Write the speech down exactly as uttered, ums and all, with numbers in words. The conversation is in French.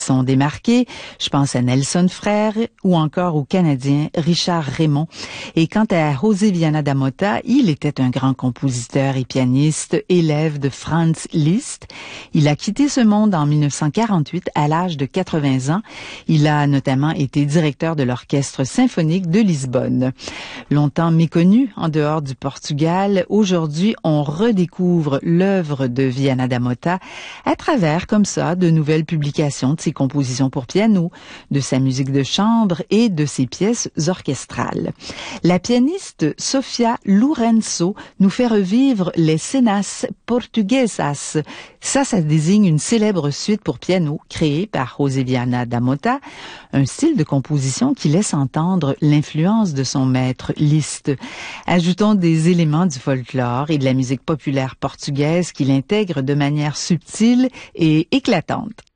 sont démarqués. Je pense à Nelson Frère ou encore au Canadien Richard Raymond. Et quant à José Viana da Mota, il était un grand compositeur et pianiste, élève de Franz Liszt. Il a quitté ce monde en mille neuf cent quarante-huit à l'âge de quatre-vingts ans. Il a notamment été directeur de l'Orchestre symphonique de Lisbonne. Longtemps méconnu en dehors du Portugal, aujourd'hui on redécouvre l'œuvre de Viana da Mota à travers comme ça de nouvelles publications de ses compositions pour piano, de sa musique de chambre et de ses pièces orchestrales. La pianiste Sofia Lourenço nous fait revivre les Cenas Portuguesas. Ça, ça désigne une célèbre suite pour piano créée par José Viana da Mota, un style de composition qui laisse entendre l'influence de son maître Liszt. Ajoutons des éléments du folklore et de la musique populaire portugaise qu'il intègre de manière subtile et éclatante.